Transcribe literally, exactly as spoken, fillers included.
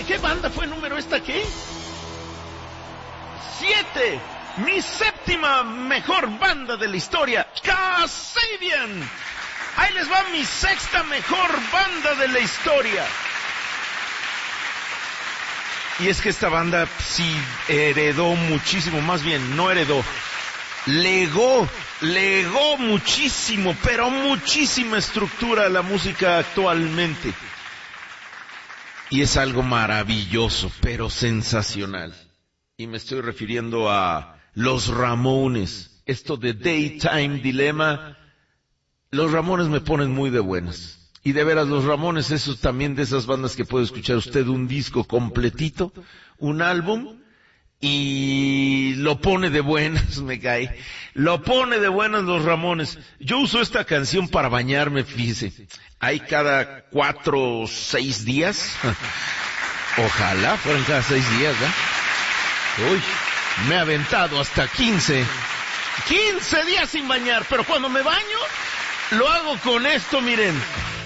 qué banda fue número esta qué? Siete. Mi séptima mejor banda de la historia, Kasabian. Ahí les va mi sexta mejor banda de la historia. Y es que esta banda sí heredó muchísimo, más bien no heredó, legó, legó muchísimo, pero muchísima estructura a la música actualmente. Y es algo maravilloso, pero sensacional. Y me estoy refiriendo a Los Ramones. Esto de Daytime Dilemma, Los Ramones me ponen muy de buenas. Y de veras, Los Ramones, eso también de esas bandas que puede escuchar usted un disco completito, un álbum, y lo pone de buenas, me cae. Lo pone de buenas Los Ramones. Yo uso esta canción para bañarme, fíjese. Hay cada cuatro o seis días. Ojalá fueran cada seis días, ¿eh? Uy, me he aventado hasta quince. quince días sin bañar, pero cuando me baño, lo hago con esto, miren.